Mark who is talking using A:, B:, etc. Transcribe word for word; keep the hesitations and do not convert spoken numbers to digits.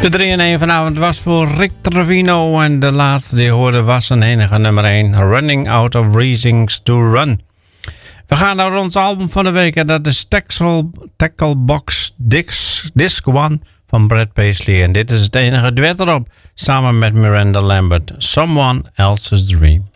A: De drie in één vanavond was voor Rick Trevino. En de laatste die je hoorde was een enige nummer één. Running Out of Reasons to Run. We gaan naar ons album van de week. En dat is Tackle, Tackle Box Disc, Disc one van Brad Paisley. En dit is het enige duet erop. Samen met Miranda Lambert. Someone Else's Dream.